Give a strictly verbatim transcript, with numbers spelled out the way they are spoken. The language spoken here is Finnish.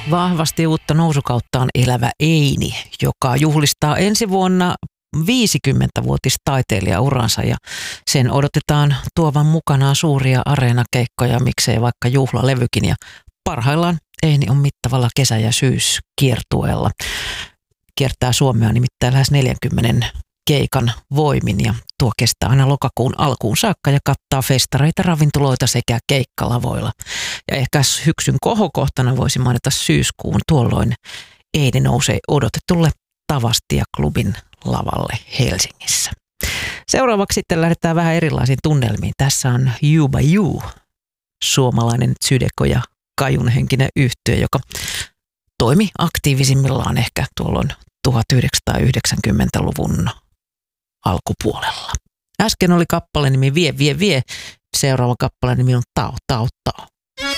Vahvasti uutta nousukauttaan elävä Eini, joka juhlistaa ensi vuonna viisikymmentävuotistaiteilijauransa ja sen odotetaan tuovan mukanaan suuria areenakeikkoja, miksei vaikka juhlalevykin. Ja parhaillaan Eini on mittavalla kesä- ja syyskiertueella. Kiertää Suomea nimittäin lähes neljänkymmenen keikan voimin ja tuo kestää aina lokakuun alkuun saakka ja kattaa festareita, ravintoloita sekä keikkalavoilla. Ja ehkä syksyn kohokohtana voisi mainita syyskuun, tuolloin Eini nousee odotetulle Tavastia-klubin lavalle Helsingissä. Seuraavaksi sitten lähdetään vähän erilaisiin tunnelmiin. Tässä on You by You, suomalainen Zydeco ja kajunhenkinen yhtye, joka toimi aktiivisimmillaan ehkä tuolloin tuhatyhdeksänsataayhdeksänkymmentäluvun alkupuolella. Äsken oli kappale nimi Vie, vie, vie. Seuraava kappale nimi on Tao, Tao,